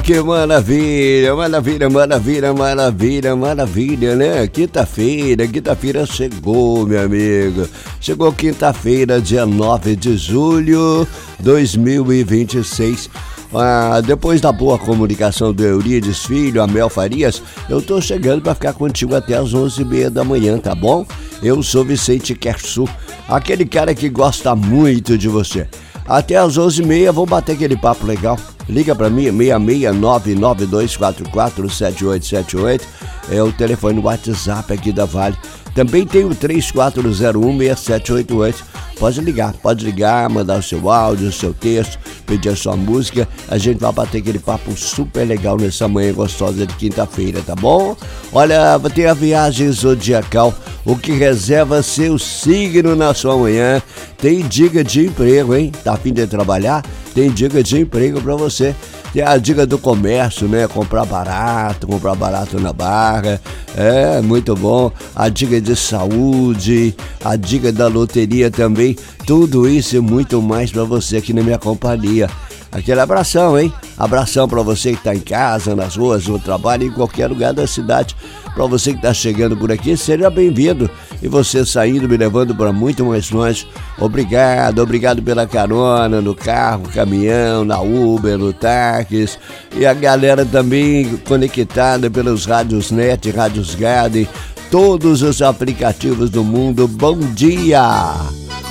que maravilha, maravilha, maravilha, maravilha, maravilha, né? Quinta-feira chegou, meu amigo. Chegou quinta-feira, dia 9 de julho de 2026. Depois da boa comunicação do Eurides Filho, a Mel Farias, eu tô chegando para ficar contigo até as 11h30 da manhã, tá bom? Eu sou Vicente Kersu, aquele cara que gosta muito de você. Até as 11h30 vou bater aquele papo legal. Liga pra mim, 66992447878. É o telefone WhatsApp aqui da Vale. Também tem o 34016788. Pode ligar, mandar o seu áudio, o seu texto, pedir a sua música. A gente vai bater aquele papo super legal nessa manhã gostosa de quinta-feira, tá bom? Olha, tem a viagem zodiacal, o que reserva seu signo na sua manhã. Tem dica de emprego, hein? Tá a fim de trabalhar? Tem dica de emprego pra você. Tem a dica do comércio, né? Comprar barato na Barra. É, muito bom. A dica de saúde, a dica da loteria também. Tudo isso e muito mais pra você aqui na minha companhia. Aquele abração, hein? Abração pra você que tá em casa, nas ruas, no trabalho, em qualquer lugar da cidade. Pra você que tá chegando por aqui, seja bem-vindo. E você saindo, me levando para muito mais longe. Obrigado pela carona no carro, caminhão, na Uber, no táxi. E a galera também conectada pelos rádios Net, rádios Garden, todos os aplicativos do mundo. Bom dia!